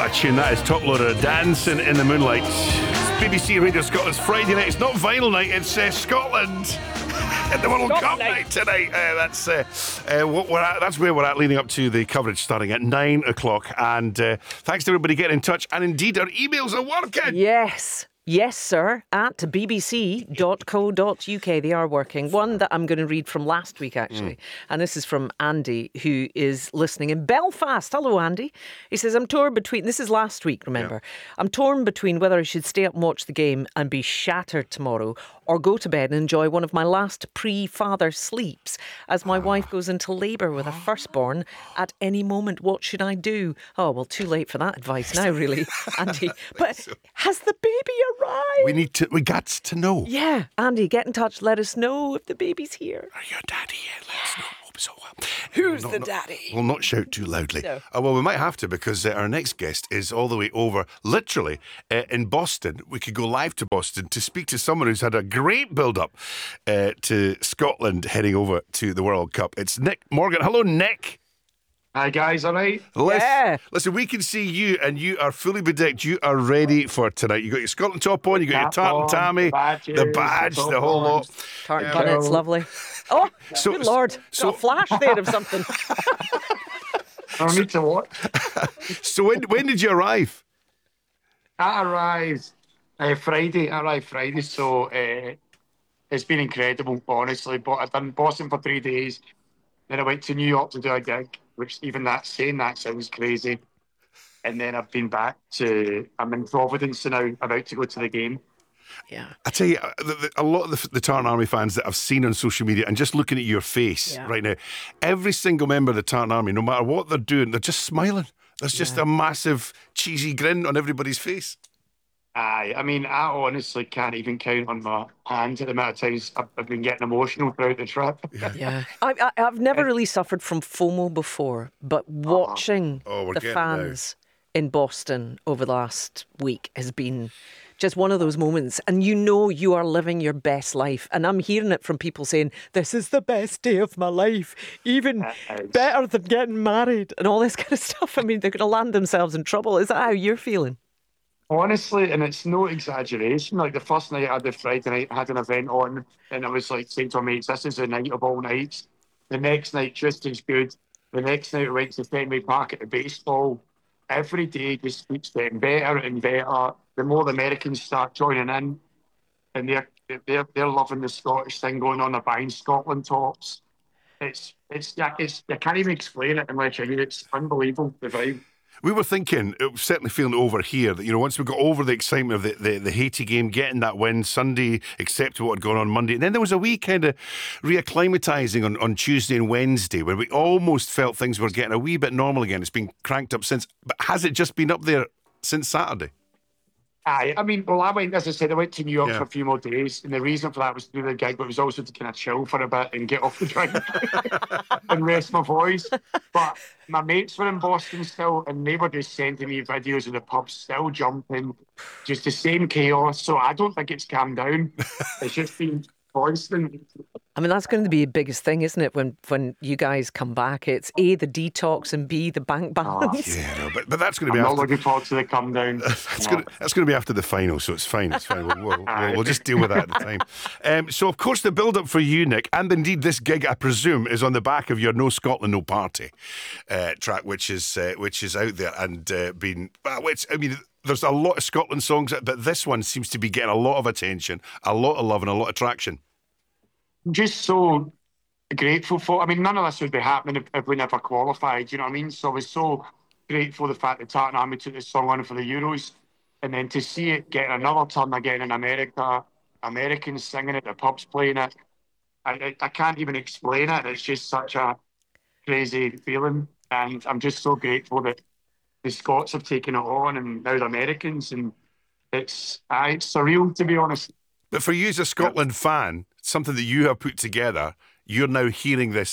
What a tune that is. Top loader, Dancing in the Moonlight. It's BBC Radio Scotland's Friday night. It's not vinyl night, it's Scotland in the World Cup night tonight. That's what we're at. That's where we're at, leading up to the coverage starting at 9 o'clock. And thanks to everybody getting in touch. And indeed, our emails are working. Yes, sir, at bbc.co.uk. They are working. One that I'm going to read from last week, actually. And this is from Andy, who is listening in Belfast. Hello, Andy. He says, I'm torn between... This is last week, remember. Yeah. I'm torn between whether I should stay up and watch the game and be shattered tomorrow or go to bed and enjoy one of my last pre-father sleeps as my wife goes into labour with a firstborn at any moment. What should I do? Oh, well, too late for that advice now, really, Andy. But has the baby arrived? We got to know. Yeah, Andy, get in touch. Let us know if the baby's here. Are your daddy here? Let us know. So, who's the daddy? We'll not shout too loudly. No. Well, we might have to, because our next guest is all the way over, literally, in Boston. We could go live to Boston to speak to someone who's had a great build-up to Scotland heading over to the World Cup. It's Nick Morgan. Hello, Nick. Hi guys, all right? Listen, we can see you and you are fully bedecked. You are ready for tonight. You got your Scotland top on, you got your tartan tammy, the badge, the whole lot. Tartan punnet's lovely. Oh, good Lord. Got a flash there of something. I don't need to watch. So when did you arrive? I arrived Friday. So it's been incredible, honestly. But I've done Boston for 3 days. Then I went to New York to do a gig, which even saying that sounds crazy. And then I'm in Providence now, about to go to the game. Yeah. I tell you, a lot of the Tartan Army fans that I've seen on social media, and just looking at your face right now, every single member of the Tartan Army, no matter what they're doing, they're just smiling. There's just a massive cheesy grin on everybody's face. I honestly can't even count on my hands at the amount of times I've been getting emotional throughout the trip. Yeah. I've never really suffered from FOMO before, but watching the fans in Boston over the last week has been just one of those moments. And you are living your best life. And I'm hearing it from people saying, this is the best day of my life, even better than getting married and all this kind of stuff. I mean, they're going to land themselves in trouble. Is that how you're feeling? Honestly, and it's no exaggeration, like the first night I had the Friday night, I had an event on, and I was like saying to my mates, this is the night of all nights. The next night, just as good. The next night, I went to Fenway Park at the baseball. Every day just keeps getting better and better. The more the Americans start joining in, and they're loving the Scottish thing going on. They're buying Scotland tops. It's I can't even explain it unless you hear it. It's unbelievable, the vibe. We were thinking, it was certainly feeling over here, that, once we got over the excitement of the Haiti game, getting that win Sunday, accepted what had gone on Monday, and then there was a wee kind of reacclimatising on Tuesday and Wednesday, where we almost felt things were getting a wee bit normal again. It's been cranked up since, but has it just been up there since Saturday? I went to New York for a few more days, and the reason for that was to do the gig, but it was also to kind of chill for a bit and get off the drink and rest my voice. But my mates were in Boston still, and they were just sending me videos of the pubs still jumping, just the same chaos. So I don't think it's calmed down. It's just been constant. I mean, that's going to be the biggest thing, isn't it? When you guys come back, it's A, the detox, and B, the bank balance. But that's going to be. I'm not looking forward to the come down. That's going to be after the final, so it's fine. It's fine. We'll just deal with that at the time. So, of course, the build-up for you, Nick, and indeed this gig, I presume, is on the back of your No Scotland, No Party track, which is out there and been. There's a lot of Scotland songs, but this one seems to be getting a lot of attention, a lot of love, and a lot of traction. I'm just so grateful for. None of this would be happening if we never qualified. You know what I mean? So I was so grateful the fact that Tartan Army took this song on for the Euros, and then to see it get another turn again in America, Americans singing it, the pubs playing it. I can't even explain it. It's just such a crazy feeling, and I'm just so grateful that the Scots have taken it on, and now the Americans, and it's surreal, to be honest. But for you as a Scotland fan, something that you have put together, you're now hearing this